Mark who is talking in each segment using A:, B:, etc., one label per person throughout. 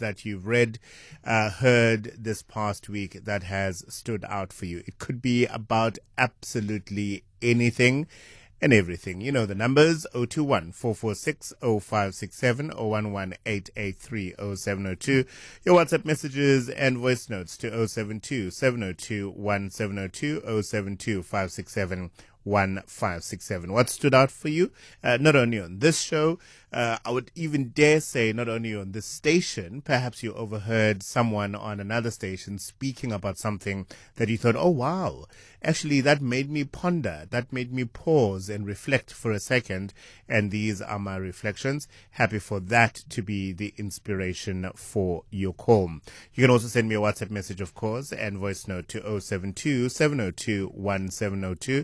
A: that you've read, heard this past week that has stood out for you. It could be about absolutely anything and everything. You know the numbers: 021 446 0567 011 883 0702. Your WhatsApp messages and voice notes to 072 702 1702 072 567 1567. What stood out for you? Not only on this show, I would even dare say not only on this station. Perhaps you overheard someone on another station speaking about something that you thought, oh wow, actually that made me ponder, that made me pause and reflect for a second. And these are my reflections. Happy for that to be the inspiration for your call. You can also send me a WhatsApp message, of course, and voice note to 072 702 1702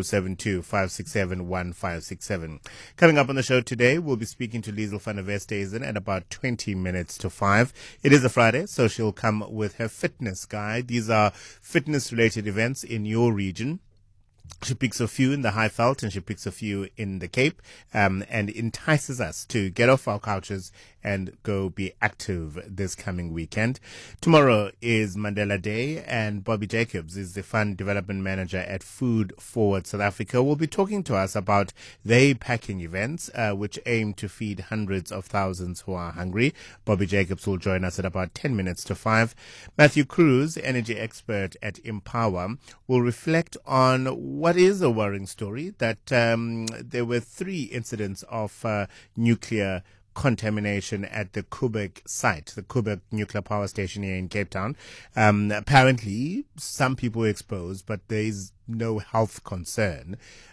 A: 072 567 1567. Coming up on the show today, we'll be speaking to Liesl van der Westhuizen at about 20 minutes to 5. It is a Friday, so she'll come with her fitness guide. These are fitness-related events in your region. She picks a few in the Highveld and she picks a few in the Cape, and entices us to get off our couches and go be active this coming weekend. Tomorrow is Mandela Day, and Bobby Jacobs is the Fund Development Manager at Food Forward South Africa. Will be talking to us about their packing events, which aim to feed hundreds of thousands who are hungry. Bobby Jacobs will join us at about 10 minutes to 5. Matthew Cruz, energy expert at Empower, will reflect on what is a worrying story, that there were 3 incidents of nuclear contamination at the Koeberg site, the Koeberg nuclear power station here in Cape Town. Apparently, some people were exposed, but there is no health concern.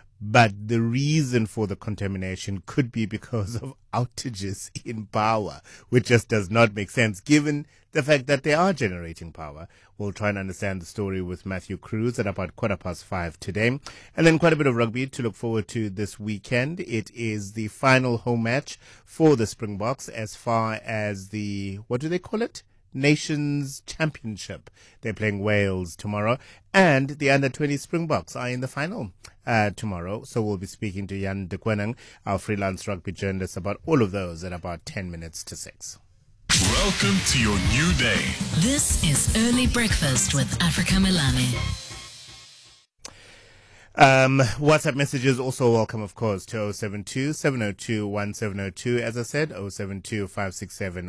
A: But the reason for the contamination could be because of outages in power, which just does not make sense given the fact that they are generating power. We'll try and understand the story with Matthew Cruz at about 5:15 today. And then quite a bit of rugby to look forward to this weekend. It is the final home match for the Springboks as far as the, what do they call it? Nations Championship. They're playing Wales tomorrow, and the under-20 Springboks are in the final tomorrow. So we'll be speaking to Jan de Kwenang, our freelance rugby journalist, about all of those at about 10 minutes to 6.
B: Welcome to your new day.
C: This is Early Breakfast with Africa Milani.
A: WhatsApp messages also welcome, of course, to 072 702 1702. As I said, 072 567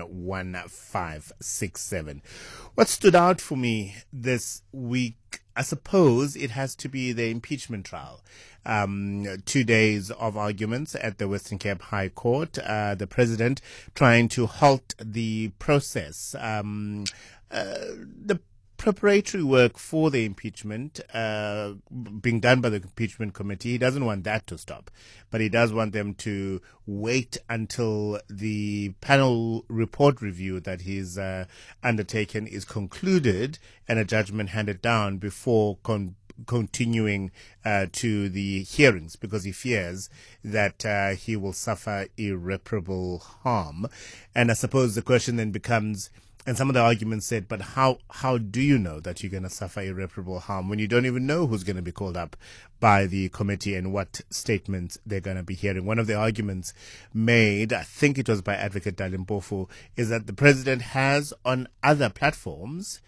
A: 1567. What stood out for me this week, I suppose it has to be the impeachment trial. 2 days of arguments at the Western Cape High Court. The president trying to halt the process. The preparatory work for the impeachment being done by the impeachment committee, he doesn't want that to stop, but he does want them to wait until the panel report review that he's undertaken is concluded and a judgment handed down before continuing to the hearings, because he fears that he will suffer irreparable harm. And I suppose the question then becomes, and some of the arguments said, but how do you know that you're going to suffer irreparable harm when you don't even know who's going to be called up by the committee and what statements they're going to be hearing? One of the arguments made, I think it was by Advocate Dalim Mpofu, is that the president has on other platforms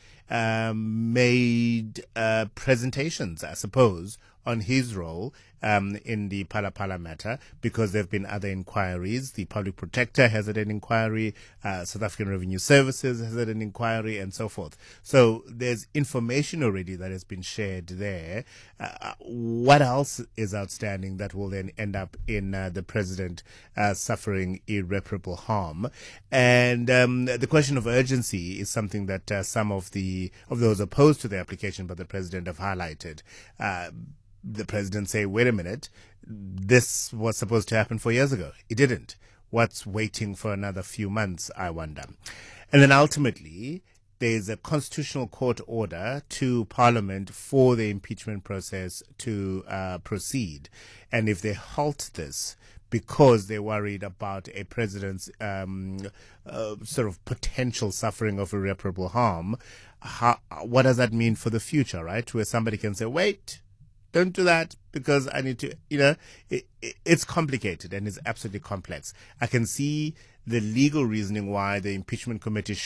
A: made presentations, I suppose, on his role in the Phala Phala matter, because there have been other inquiries. The Public Protector has had an inquiry, South African Revenue Services has had an inquiry, and so forth. So there's information already that has been shared there. What else is outstanding that will then end up in the president suffering irreparable harm? And the question of urgency is something that some of those opposed to the application by the president have highlighted. The president say, wait a minute, this was supposed to happen 4 years ago. It didn't. What's waiting for another few months, I wonder? And then ultimately, there's a constitutional court order to Parliament for the impeachment process to proceed. And if they halt this because they're worried about a president's sort of potential suffering of irreparable harm, what does that mean for the future, right? Where somebody can say, wait, don't do that because I need to, it's complicated and it's absolutely complex. I can see the legal reasoning why the impeachment committee